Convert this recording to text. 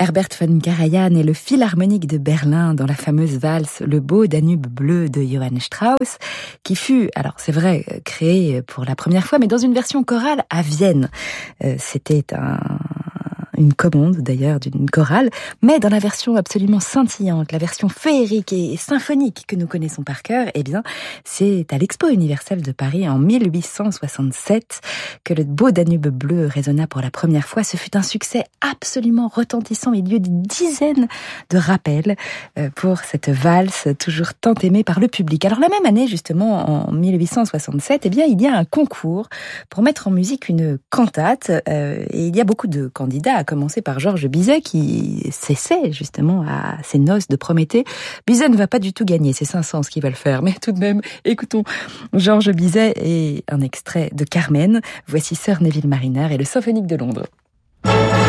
Herbert von Karajan et le Philharmonique de Berlin dans la fameuse valse Le beau Danube bleu de Johann Strauss, qui fut, alors c'est vrai, créée pour la première fois, mais dans une version chorale à Vienne. C'était une commande d'ailleurs d'une chorale, mais dans la version absolument scintillante, la version féerique et symphonique que nous connaissons par cœur, eh bien, c'est à l'Expo universelle de Paris en 1867 que le beau Danube bleu résonna pour la première fois. Ce fut un succès absolument retentissant. Il y eut des dizaines de rappels pour cette valse toujours tant aimée par le public. Alors la même année, justement, en 1867, eh bien, il y a un concours pour mettre en musique une cantate et il y a beaucoup de candidats, à commencer par Georges Bizet qui s'essaie justement à ses noces de Prométhée. Bizet ne va pas du tout gagner, c'est Saint-Saëns qui va le faire, mais tout de même, écoutons Georges Bizet et un extrait de Carmen. Voici Sir Neville Mariner et le Symphonique de Londres.